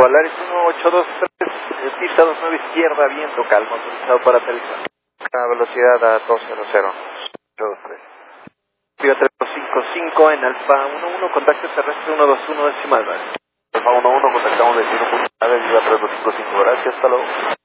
Polaris 1823, pista 29 izquierda, viento calmo, autorizado para aterrizar. A velocidad a 200. 823. Viva 355 en Alfa 11, contacto terrestre 121 decimal. Alfa 11, contactamos destino puntual, Viva 3255, gracias, hasta luego.